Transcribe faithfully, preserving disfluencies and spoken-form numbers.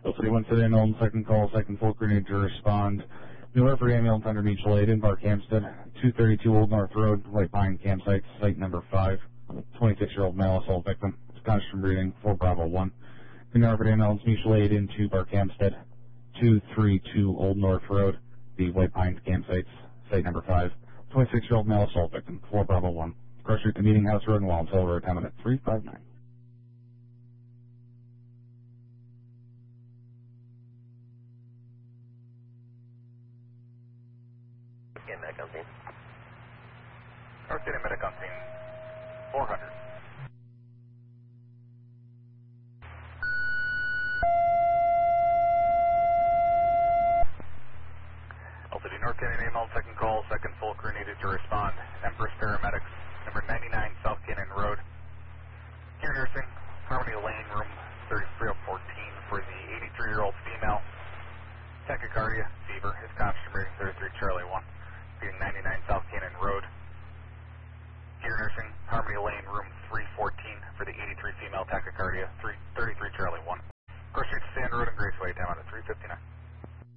L C D one today, known second call, second full grenade to respond. New effort ambulance under mutual aid in Bark Hampstead, two thirty-two Old North Road, White Pine campsite, site number five. twenty-six-year-old male assault victim, Scottish from breeding, four Bravo one. New effort ambulance mutual aid into Bark Hampstead, two thirty-two Old North Road, the White Pine campsite, site number five. twenty-six-year-old male assault victim, four Bravo one. Cross Street to Meeting House Road in Walton Hill Road, time at three five nine. Okay, medic on scene. North City medic on scene. four hundred. L C D North Canyon email, second call, second full crew needed to respond. Empress Paramedics, number ninety-nine South Canyon Road. Here nursing, Harmony Lane, room thirty-three oh fourteen for the eighty-three-year-old female. Tachycardia, fever, his constant rating thirty-three Charlie one. Being ninety-nine South Canyon Road. Here nursing, Harmony Lane, room three fourteen for the eighty-three female tachycardia, three thirty-three